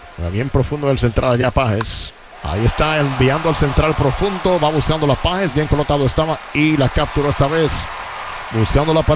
Bien profundo del central allá Pajes. Ahí está enviando al central profundo. Va buscando la Pajes. Bien colocado estaba y la capturó esta vez. Buscando la pared.